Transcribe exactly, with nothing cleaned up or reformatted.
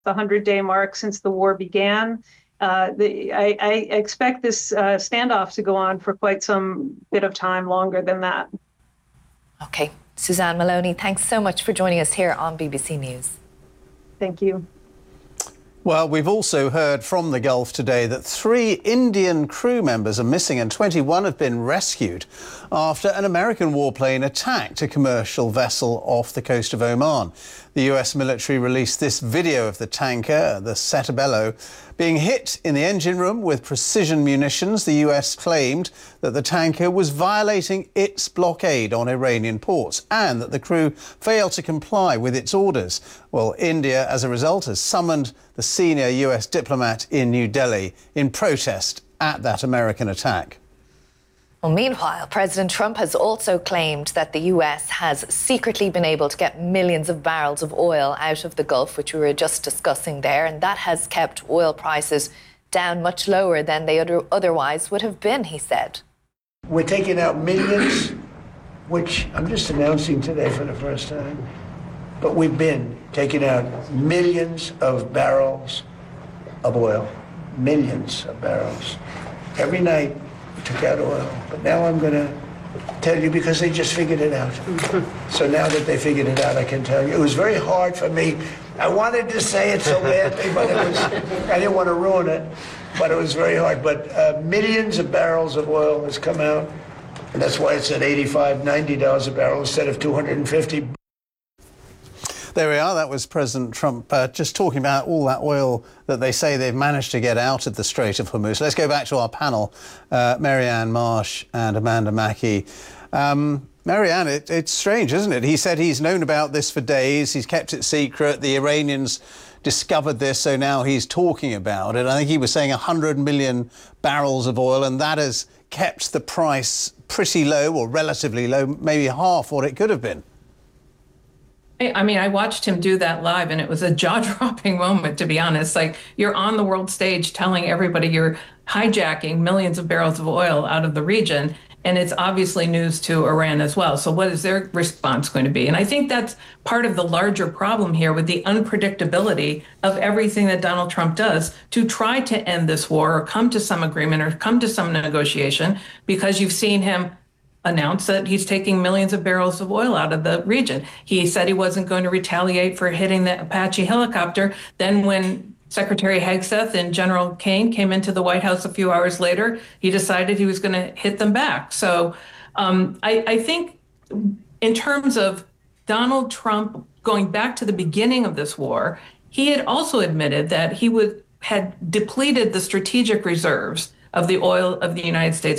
the hundred-day mark since the war began. Uh, the, I, I expect this uh, standoff to go on for quite some bit of time longer than that. Okay. Suzanne Maloney, thanks so much for joining us here on B B C News. Thank you. Well, we've also heard from the Gulf today that three Indian crew members are missing and twenty-one have been rescued after an American warplane attacked a commercial vessel off the coast of Oman. The U S military released this video of the tanker, the Setabelo, being hit in the engine room with precision munitions. The U S claimed that the tanker was violating its blockade on Iranian ports and that the crew failed to comply with its orders. Well, India, as a result, has summoned the senior U S diplomat in New Delhi in protest at that American attack. Well, meanwhile, President Trump has also claimed that the U S has secretly been able to get millions of barrels of oil out of the Gulf, which we were just discussing there, and that has kept oil prices down much lower than they other otherwise would have been, he said. We're taking out millions, which I'm just announcing today for the first time, but we've been taking out millions of barrels of oil, millions of barrels. Every night, took out oil, but now I'm going to tell you because they just figured it out. So now that they figured it out, I can tell you. It was very hard for me. I wanted to say it so badly, but it was, I didn't want to ruin it, but it was very hard. But uh, millions of barrels of oil has come out, and that's why it's at eighty-five, ninety dollars a barrel instead of two hundred fifty. There we are. That was President Trump uh, just talking about all that oil that they say they've managed to get out of the Strait of Hormuz. Let's go back to our panel, uh, Mary-Anne Marsh and Amanda Mackie. Um, Mary-Anne, it, it's strange, isn't it? He said he's known about this for days. He's kept it secret. The Iranians discovered this, so now he's talking about it. I think he was saying one hundred million barrels of oil, and that has kept the price pretty low, or relatively low, maybe half what it could have been. I mean, I watched him do that live, and it was a jaw-dropping moment, to be honest. Like, you're on the world stage telling everybody you're hijacking millions of barrels of oil out of the region, and it's obviously news to Iran as well. So what is their response going to be? And I think that's part of the larger problem here with the unpredictability of everything that Donald Trump does to try to end this war or come to some agreement or come to some negotiation, because you've seen him announced that he's taking millions of barrels of oil out of the region. He said he wasn't going to retaliate for hitting the Apache helicopter. Then when Secretary Hegseth and General Kane came into the White House a few hours later, he decided he was going to hit them back. So um, I, I think in terms of Donald Trump going back to the beginning of this war, he had also admitted that he would had depleted the strategic reserves of the oil of the United States